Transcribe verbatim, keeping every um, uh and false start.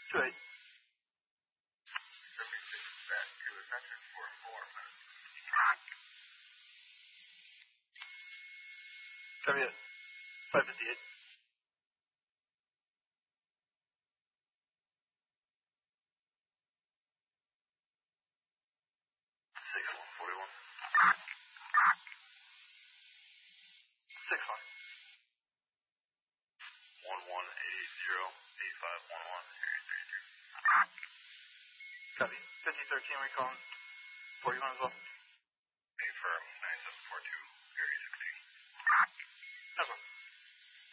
two eight. seventy-six back to attention for four minutes. Copy it. five fifty-eight. six one forty-one. six one. one one eight zero eight five one one series thirty-two. Copy. fifty thirteen recon. forty-one as well.